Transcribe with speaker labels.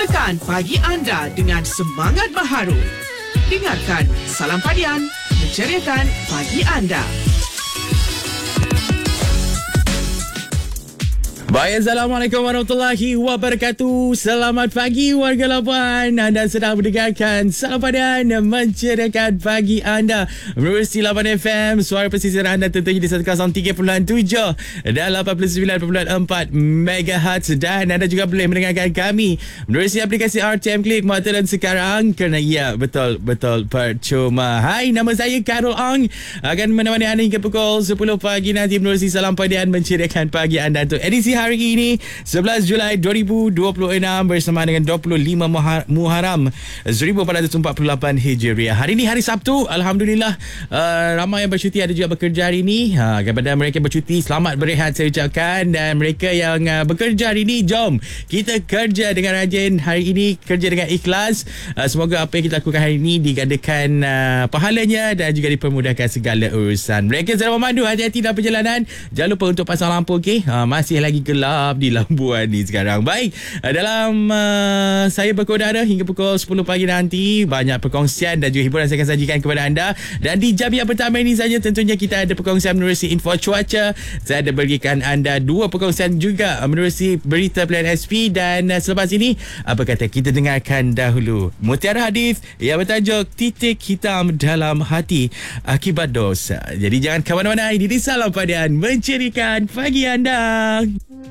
Speaker 1: Menceriakan pagi anda dengan semangat baharu. Dengarkan Salam Padian, menceriakan pagi anda.
Speaker 2: Baik, Assalamualaikum warahmatullahi wabarakatuh. Selamat pagi warga Labuan. Anda sedang mendengarkan Salam Padian, menceriakan pagi anda menerusi Labuan FM, suara pesisir anda tentunya di 103.7 dan 89.4 MHz. Dan anda juga boleh mendengarkan kami menerusi aplikasi RTM Klik Matalan sekarang, kerana ia betul-betul percuma. Hai, nama saya Karol Ong, akan menemani anda hingga pukul 10 pagi nanti menerusi Salam Padian, menceriakan pagi anda untuk edisi hari ini 11 Julai 2026 bersama dengan 25 Muharram 1448 Hijriah. Hari ini hari Sabtu. Alhamdulillah, ramai yang bercuti, ada juga bekerja hari ini. Kepada mereka bercuti, selamat berehat saya ucapkan. Dan mereka yang bekerja hari ini, jom kita kerja dengan rajin hari ini, kerja dengan ikhlas. Semoga apa yang kita lakukan hari ini digandakan pahalanya dan juga dipermudahkan segala urusan. Mereka sedang memandu, hati-hati dalam perjalanan. Jangan lupa untuk pasang lampu, okey? Masih lagi gelap di Labuan ni sekarang. Baik, dalam saya berkodara hingga pukul 10 pagi nanti, banyak perkongsian dan juga hiburan saya akan sajikan kepada anda. Dan di jam yang pertama ini saja tentunya kita ada perkongsian menerusi info cuaca. Saya ada berikan anda dua perkongsian juga menerusi berita pilihan SP. Dan selepas ini, apa kata kita dengarkan dahulu mutiara hadis yang bertajuk Titik Hitam Dalam Hati Akibat Dosa. Jadi jangan ke mana-mana, ini di Salam Padian, menceriakan pagi anda.